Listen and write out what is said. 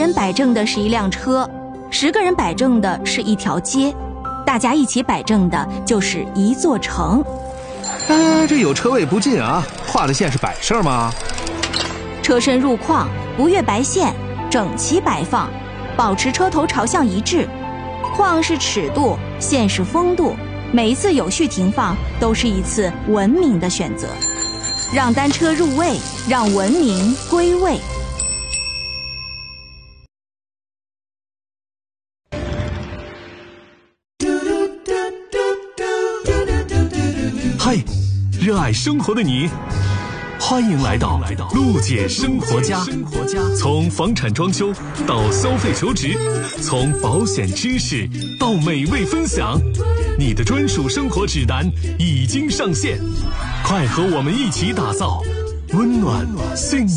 人摆正的是一辆车，10个人摆正的是一条街，大家一起摆正的就是一座城。 这有车位不进啊，画的线是摆设吗？ 车身入框，不越白线，整齐摆放，保持车头朝向一致。框是尺度，线是风度，每一次有序停放都是一次文明的选择。让单车入位，让文明归位。 嗨，热爱生活的你，欢迎来到陆姐生活家。从房产装修到消费求职，从保险知识到美味分享，你的专属生活指南已经上线，快和我们一起打造温暖幸